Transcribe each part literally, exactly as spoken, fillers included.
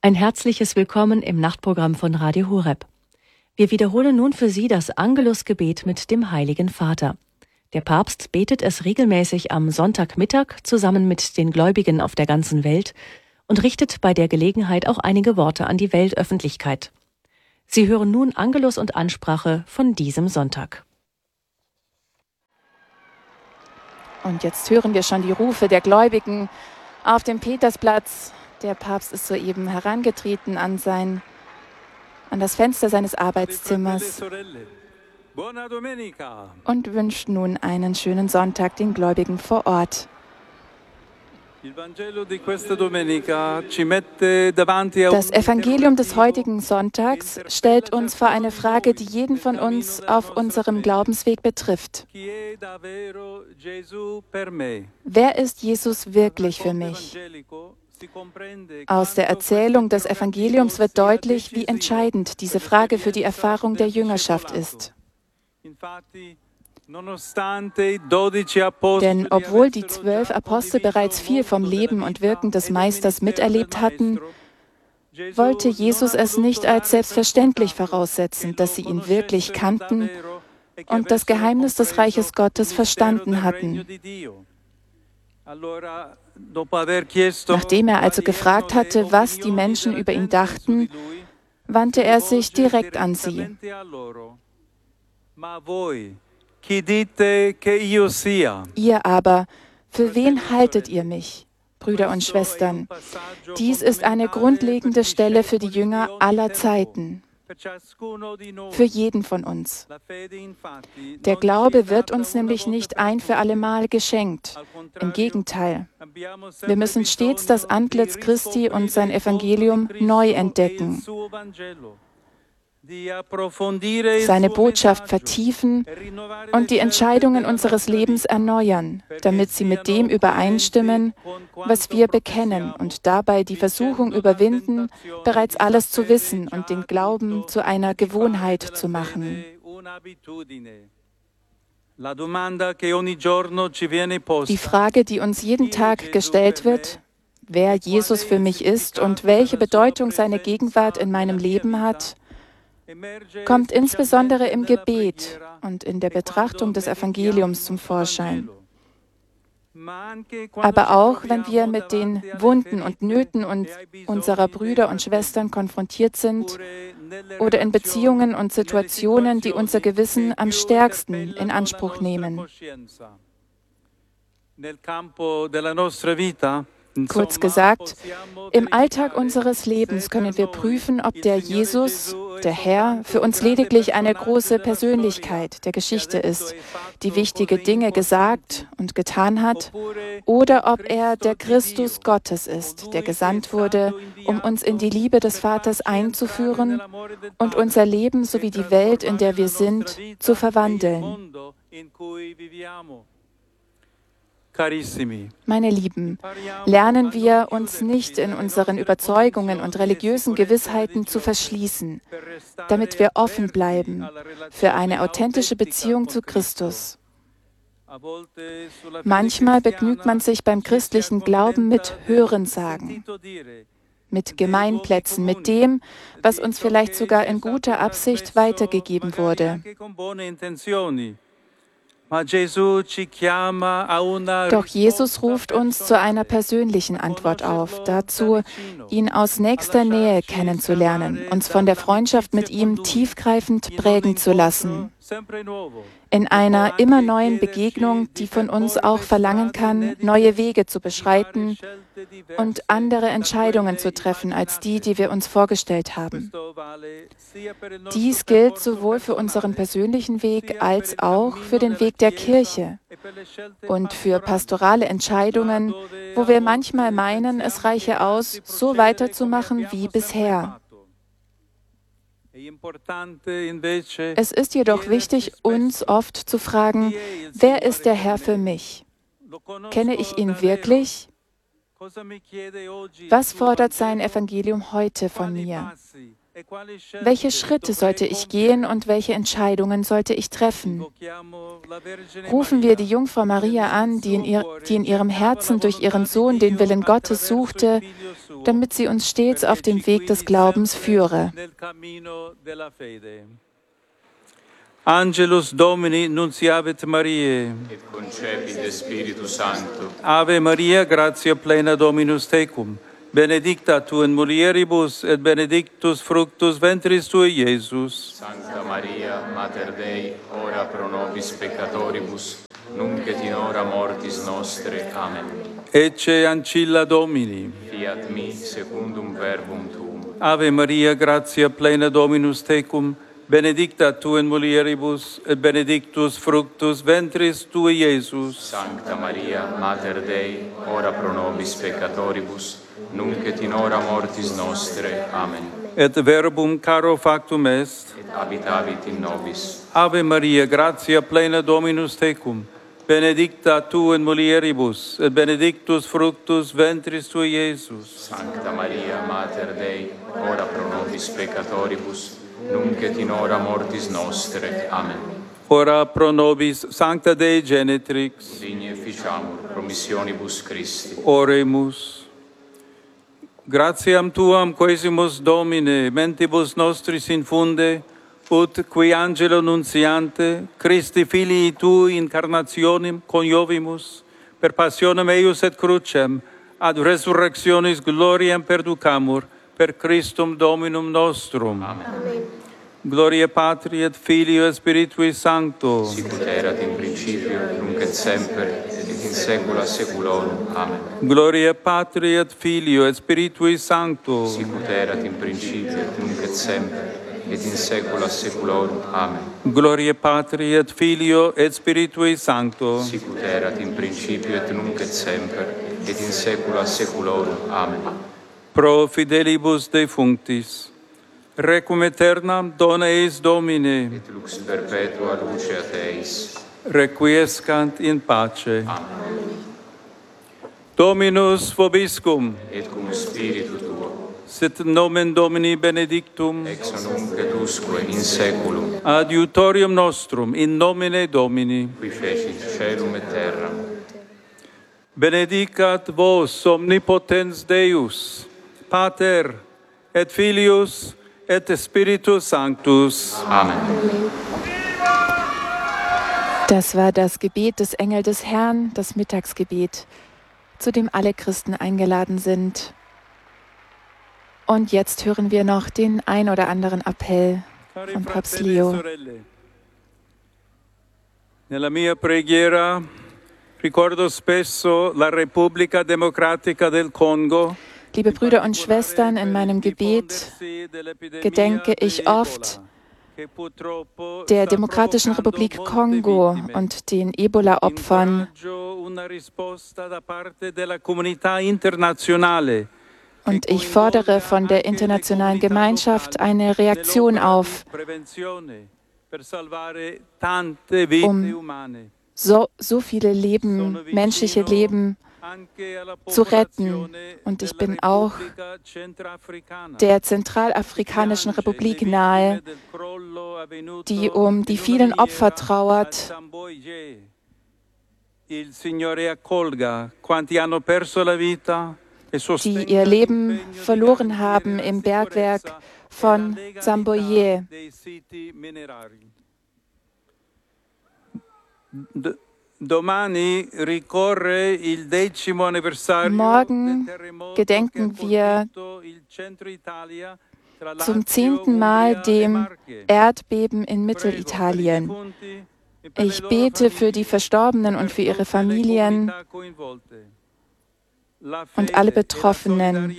Ein herzliches Willkommen im Nachtprogramm von Radio Horeb. Wir wiederholen nun für Sie das Angelusgebet mit dem Heiligen Vater. Der Papst betet es regelmäßig am Sonntagmittag zusammen mit den Gläubigen auf der ganzen Welt und richtet bei der Gelegenheit auch einige Worte an die Weltöffentlichkeit. Sie hören nun Angelus und Ansprache von diesem Sonntag. Und jetzt hören wir schon die Rufe der Gläubigen auf dem Petersplatz. Der Papst ist soeben herangetreten an sein, an das Fenster seines Arbeitszimmers und wünscht nun einen schönen Sonntag den Gläubigen vor Ort. Das Evangelium des heutigen Sonntags stellt uns vor eine Frage, die jeden von uns auf unserem Glaubensweg betrifft. Wer ist Jesus wirklich für mich? Aus der Erzählung des Evangeliums wird deutlich, wie entscheidend diese Frage für die Erfahrung der Jüngerschaft ist. Denn obwohl die zwölf Apostel bereits viel vom Leben und Wirken des Meisters miterlebt hatten, wollte Jesus es nicht als selbstverständlich voraussetzen, dass sie ihn wirklich kannten und das Geheimnis des Reiches Gottes verstanden hatten. Nachdem er also gefragt hatte, was die Menschen über ihn dachten, wandte er sich direkt an sie. Ihr aber, für wen haltet ihr mich, Brüder und Schwestern? Dies ist eine grundlegende Stelle für die Jünger aller Zeiten, für jeden von uns. Der Glaube wird uns nämlich nicht ein für allemal geschenkt. Im Gegenteil, wir müssen stets das Antlitz Christi und sein Evangelium neu entdecken, seine Botschaft vertiefen und die Entscheidungen unseres Lebens erneuern, damit sie mit dem übereinstimmen, was wir bekennen und dabei die Versuchung überwinden, bereits alles zu wissen und den Glauben zu einer Gewohnheit zu machen. Die Frage, die uns jeden Tag gestellt wird, wer Jesus für mich ist und welche Bedeutung seine Gegenwart in meinem Leben hat, kommt insbesondere im Gebet und in der Betrachtung des Evangeliums zum Vorschein. Aber auch, wenn wir mit den Wunden und Nöten unserer Brüder und Schwestern konfrontiert sind oder in Beziehungen und Situationen, die unser Gewissen am stärksten in Anspruch nehmen. Kurz gesagt, im Alltag unseres Lebens können wir prüfen, ob der Jesus, der Herr, für uns lediglich eine große Persönlichkeit der Geschichte ist, die wichtige Dinge gesagt und getan hat, oder ob er der Christus Gottes ist, der gesandt wurde, um uns in die Liebe des Vaters einzuführen und unser Leben sowie die Welt, in der wir sind, zu verwandeln. Meine Lieben, lernen wir, uns nicht in unseren Überzeugungen und religiösen Gewissheiten zu verschließen, damit wir offen bleiben für eine authentische Beziehung zu Christus. Manchmal begnügt man sich beim christlichen Glauben mit Hörensagen, mit Gemeinplätzen, mit dem, was uns vielleicht sogar in guter Absicht weitergegeben wurde. Doch Jesus ruft uns zu einer persönlichen Antwort auf, dazu, ihn aus nächster Nähe kennenzulernen, uns von der Freundschaft mit ihm tiefgreifend prägen zu lassen. In einer immer neuen Begegnung, die von uns auch verlangen kann, neue Wege zu beschreiten und andere Entscheidungen zu treffen als die, die wir uns vorgestellt haben. Dies gilt sowohl für unseren persönlichen Weg als auch für den Weg der Kirche und für pastorale Entscheidungen, wo wir manchmal meinen, es reiche aus, so weiterzumachen wie bisher. Es ist jedoch wichtig, uns oft zu fragen, wer ist der Herr für mich? Kenne ich ihn wirklich? Was fordert sein Evangelium heute von mir? Welche Schritte sollte ich gehen und welche Entscheidungen sollte ich treffen? Rufen wir die Jungfrau Maria an, die in, ihr, die in ihrem Herzen durch ihren Sohn den Willen Gottes suchte, damit sie uns stets auf dem Weg des Glaubens führe. Angelus Domini nunciavit Mariae. Et concepit Spiritus Sancto. Ave Maria, gratia plena Dominus tecum. Benedicta tu in mulieribus et benedictus fructus ventris tui, Iesus. Sancta Maria, Mater Dei, ora pro nobis peccatoribus, nunc et in hora mortis nostre. Amen. Ecce ancilla Domini. Fiat mi secundum verbum tuum. Ave Maria, gratia plena Dominus tecum. Benedicta tu in mulieribus et benedictus fructus ventris tui, Iesus. Sancta Maria, Mater Dei, ora pro nobis peccatoribus, nunc et in hora mortis nostre. Amen. Et verbum caro factum est. Et habitavit in nobis. Ave Maria, gratia plena Dominus tecum. Benedicta tu in mulieribus et benedictus fructus ventris tui, Iesus. Sancta Maria, Mater Dei, ora pro nobis peccatoribus, nunc et in hora mortis nostre. Amen. Ora pro nobis Sancta Dei Genitrix. Digne ficiamur promissionibus Christi. Oremus. Gratiam tuam quesimus Domine, mentibus nostris infunde, ut qui angelo nunciante, Christi filii tui incarnationem coniovimus, per passionem eius et crucem, ad resurrectionis gloriam perducamur, per Christum Dominum nostrum. Amen. Gloria Patri et Filio et Spiritui Sancto. Sicut erat in principio, nunc et semper, et in saecula saeculorum. Amen. Gloria Patri et Filio et Spiritui Sancto. Sicut erat in principio, nunc et semper, et in saecula saeculorum. Amen. Gloria Patri et Filio et Spiritui Sancto. Sicut erat in principio, et nunc et semper, et in saecula saeculorum. Amen. Pro fidelibus defunctis, requiem aeternam dona eis Domine, Et lux perpetua luceat eis. requiescant in pace. Amen. Dominus vobiscum, Et cum spiritu tuo, sit nomen Domini benedictum, ex nunc et usque in saeculum, adiutorium nostrum, in nomine Domini. qui fecit caelum et terram. Benedicat vos omnipotens Deus, Pater et Filius et Spiritus Sanctus. Amen. Das war das Gebet des Engel des Herrn, das Mittagsgebet, zu dem alle Christen eingeladen sind. Und jetzt hören wir noch den ein oder anderen Appell von Papst Leo. Nella mia preghiera ricordo spesso la Repubblica Democratica del Congo. Liebe Brüder und Schwestern, in meinem Gebet gedenke ich oft der Demokratischen Republik Kongo und den Ebola-Opfern. Und ich fordere von der internationalen Gemeinschaft eine Reaktion auf, um so, so viele Leben, menschliche Leben zu retten. Und ich bin auch der Zentralafrikanischen Republik nahe, die um die vielen Opfer trauert. Die ihr Leben verloren haben im Bergwerk von Zamboye. Morgen gedenken wir zum zehnten Mal dem Erdbeben in Mittelitalien. Ich bete für die Verstorbenen und für ihre Familien und alle Betroffenen.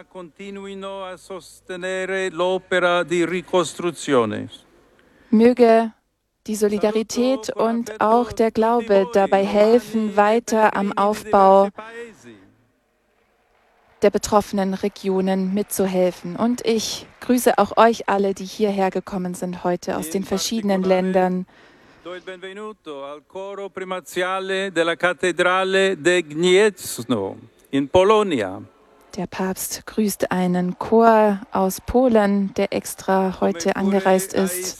Möge die Solidarität und auch der Glaube dabei helfen, weiter am Aufbau der betroffenen Regionen mitzuhelfen. Und ich grüße auch euch alle, die hierher gekommen sind heute aus den verschiedenen Ländern. Do il benvenuto al coro primaziale della cattedrale de Gniezno in Polonia. Der Papst grüßt einen Chor aus Polen, der extra heute angereist ist.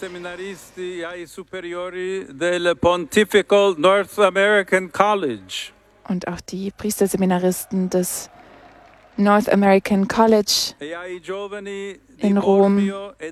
Und auch die Priesterseminaristen des North American College in Rom.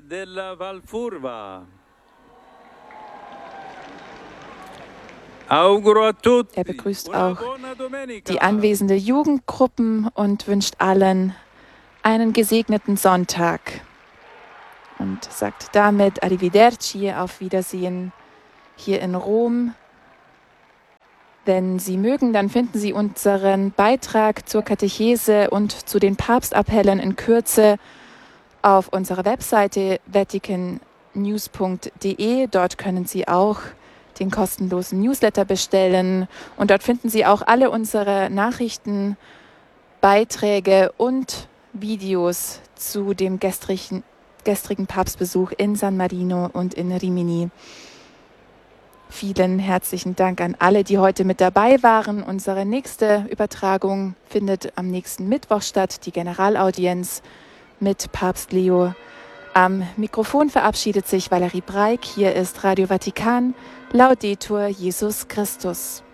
Er begrüßt auch die anwesenden Jugendgruppen und wünscht allen einen gesegneten Sonntag und sagt damit Arrivederci, auf Wiedersehen hier in Rom. Wenn Sie mögen, dann finden Sie unseren Beitrag zur Katechese und zu den Papstappellen in Kürze auf unserer Webseite vatican news punkt de. Dort können Sie auch den kostenlosen Newsletter bestellen und dort finden Sie auch alle unsere Nachrichten, Beiträge und Videos zu dem gestrigen, gestrigen Papstbesuch in San Marino und in Rimini. Vielen herzlichen Dank an alle, die heute mit dabei waren. Unsere nächste Übertragung findet am nächsten Mittwoch statt, die Generalaudienz mit Papst Leo. Am Mikrofon verabschiedet sich Valerie Breik. Hier ist Radio Vatikan. Laudetur Jesus Christus.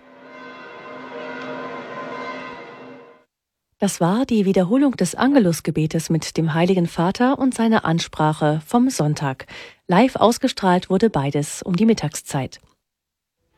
Das war die Wiederholung des Angelusgebetes mit dem Heiligen Vater und seiner Ansprache vom Sonntag. Live ausgestrahlt wurde beides um die Mittagszeit.